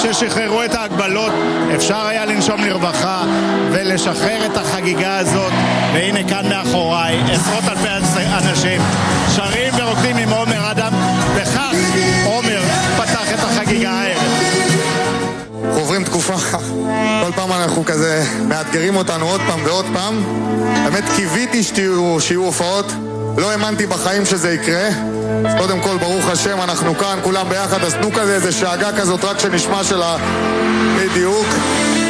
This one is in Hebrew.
ששחררו את ההגבלות אפשר היה לנשום לרווחה ולשחרר את החגיגה הזאת. והנה כאן מאחוריי עשרות אלפי אנשים שרים ורוקדים עם עומר אדם, וכך עומר פתח את החגיגה הערב. אנחנו עוברים תקופה, כל פעם אנחנו כזה מאתגרים אותנו עוד פעם ועוד פעם. באמת קיוויתי שיהיו הופעות, לא האמנתי בחיים שזה יקרה. קודם כל ברוך השם אנחנו כאן כולם ביחד, אז תנו כזה איזה שאגה כזאת רק שנשמע שלה בדיוק.